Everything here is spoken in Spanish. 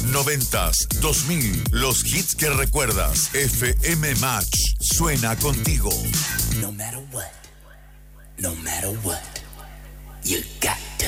90s, 2000, los hits que recuerdas. FM Match suena contigo. No matter what, you got to